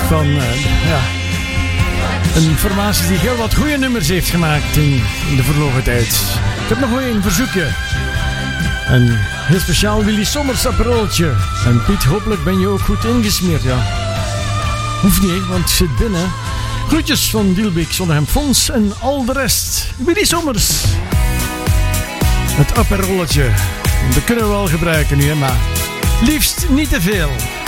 van een formatie die heel wat goede nummers heeft gemaakt in de verloren tijd. Ik heb nog wel een verzoekje. En heel speciaal Willy Sommers Aperooltje. En Piet, hopelijk ben je ook goed ingesmeerd, ja. Hoeft niet, want ik zit binnen. Groetjes van Dielbeek, Zonnehem Fons en al de rest. Willy Sommers. Het Aperooltje. Dat kunnen we wel gebruiken nu, hè, maar liefst niet te veel.